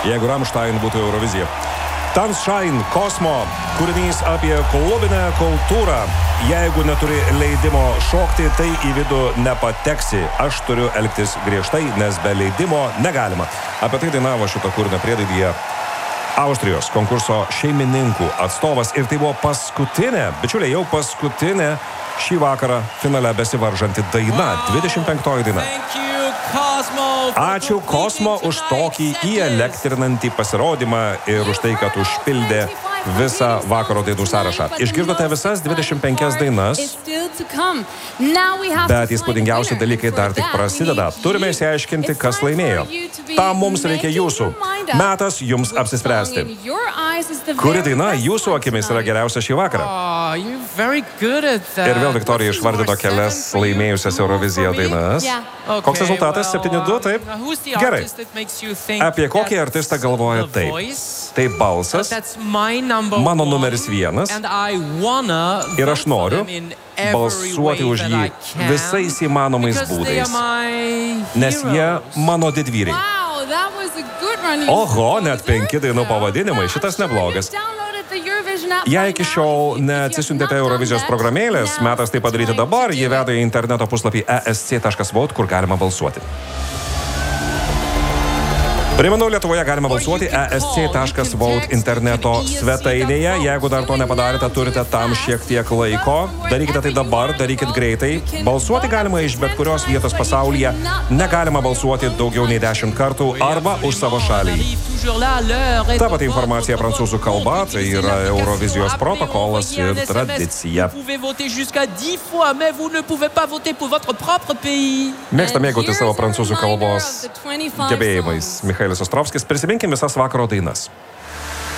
jeigu Rammstein būtų Eurovizija. Tanzschein, Kosmo, kūrinys apie klubinę kultūrą. Jeigu neturi leidimo šokti, tai į vidų nepateksi. Aš turiu elgtis griežtai, nes be leidimo negalima. Apie tai dainavo šito kūrinio priedaidyje Austrijos konkurso šeimininkų atstovas. Ir tai buvo paskutinė, bičiuliai, jau paskutinė šį vakarą finale besivaržanti daina, 25 daina. Ačiū Kosmo už tokį įelektrinantį pasirodymą ir už tai, kad užpildė visą vakaro dainų sąrašą. Išgirdote visas 25 dainas, bet įspūdingiausi dalykai dar tik prasideda. Turime išsiaiškinti, kas laimėjo. Tam mums reikia jūsų. Metas jums apsispręsti. Kuri daina jūsų akimis yra geriausia šį vakarą? Ir vėl Viktorija išvardino kelias laimėjusias Euroviziją dainas. Koks rezultatas? 7-2, taip? Gerai. Apie kokį artistą galvoja taip? Tai balsas, mano numeris 1, ir aš noriu balsuoti už jį visais įmanomais būdais, nes jie mano didvyriai. Oho, net 5 dainų pavadinimai, šitas neblogas. Jei iki šiol neatsisiuntėte Eurovizijos programėlės, metas tai padaryti dabar, jį veda į interneto puslapį esc.vote, kur galima balsuoti. Primenu, Lietuvoje galima balsuoti esc.vote interneto svetainėje. Jeigu dar to nepadarėte, turite tam šiek tiek laiko. Darykite tai dabar, darykit greitai. Balsuoti galima iš bet kurios vietos pasaulyje. Negalima balsuoti daugiau nei 10 kartų arba už savo šalį. Ta pati informacija prancūzų kalba, tai yra Eurovizijos protokolas ir tradicija. Mėgsta mėgauti savo prancūzų kalbos gebėjimais. Michailis Ostrovskis, prisiminkim visas vakaro dainas.